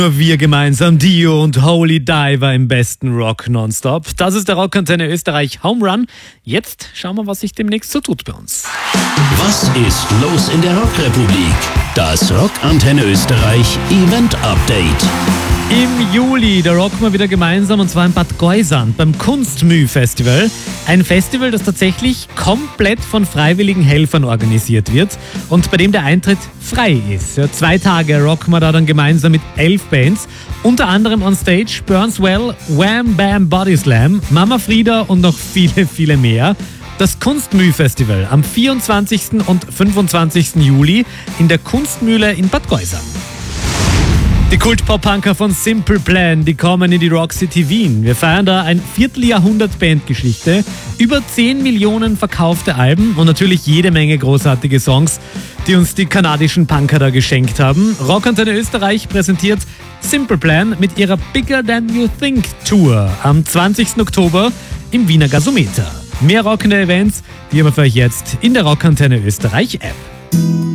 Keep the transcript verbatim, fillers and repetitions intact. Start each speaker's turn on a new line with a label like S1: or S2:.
S1: Wir gemeinsam, Dio und Holy Diver im besten Rock nonstop. Das ist der Rockantenne Österreich Home Run. Jetzt schauen wir, was sich demnächst so tut bei uns.
S2: Was ist los in der Rockrepublik? Das Rockantenne Österreich Event Update.
S1: Im Juli, da rocken wir wieder gemeinsam, und zwar in Bad Geusern beim Kunstmüh-Festival. Ein Festival, das tatsächlich komplett von freiwilligen Helfern organisiert wird und bei dem der Eintritt frei ist. Ja, zwei Tage rocken wir da dann gemeinsam mit elf Bands, unter anderem on Stage Burnswell, Wham Bam Body Slam, Mama Frieda und noch viele, viele mehr. Das Kunstmüh-Festival am vierundzwanzigsten und fünfundzwanzigsten Juli in der Kunstmühle in Bad Geusern. Die Kult-Pop-Punker von Simple Plan, die kommen in die Rock City Wien. Wir feiern da ein Vierteljahrhundert Bandgeschichte, über zehn Millionen verkaufte Alben und natürlich jede Menge großartige Songs, die uns die kanadischen Punker da geschenkt haben. Rockantenne Österreich präsentiert Simple Plan mit ihrer Bigger Than You Think Tour am zwanzigsten Oktober im Wiener Gasometer. Mehr rockende Events, die haben wir für euch jetzt in der Rockantenne Österreich App.